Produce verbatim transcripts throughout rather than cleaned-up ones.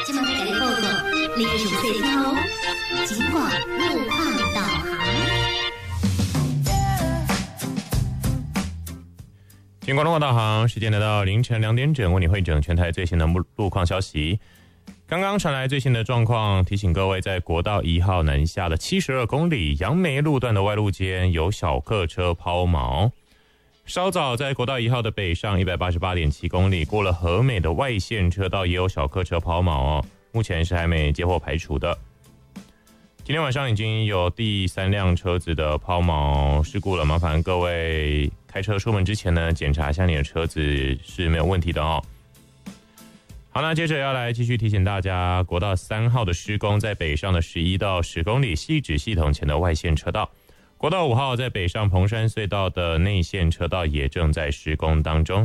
今麦给你报告，历史岁条，尽管路况导航。 尽管路况导航，时间来到凌晨两点整，为你汇整全台最新的路况消息。刚刚传来最新的状况，提醒各位，在国道一号南下的七十二公里杨梅路段的外路间有小客车抛锚。稍早在国道一号的北上 一百八十八点七公里，过了和美的外线车道也有小客车抛锚哦，目前是还没接获排除的。今天晚上已经有第三辆车子的抛锚事故了，麻烦各位开车出门之前呢，检查一下你的车子是没有问题的哦。好，那接着要来继续提醒大家，国道三号的施工在北上的十一到十公里汐止系统前的外线车道。国道五号在北上蓬山隧道的内线车道也正在施工当中。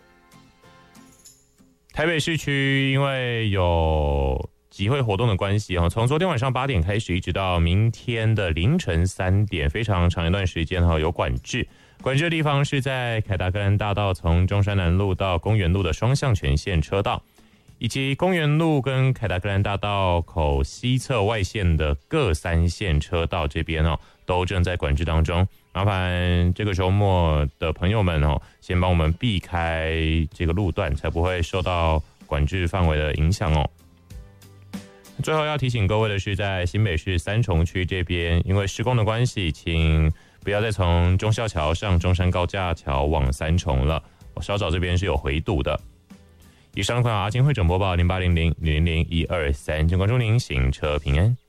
台北市区因为有集会活动的关系，从昨天晚上八点开始一直到明天的凌晨三点，非常长一段时间有管制。管制的地方是在凯达格兰大道从中山南路到公园路的双向全线车道，以及公园路跟凯达格兰大道口西侧外线的各三线车道这边哦，都正在管制当中。麻烦这个周末的朋友们哦，先帮我们避开这个路段，才不会受到管制范围的影响哦。最后要提醒各位的是，在新北市三重区这边，因为施工的关系，请不要再从忠孝桥上中山高架桥往三重了，稍早这边是有回堵的。以上款阿金汇整播报零八零零零零一二三，请关注您行车平安。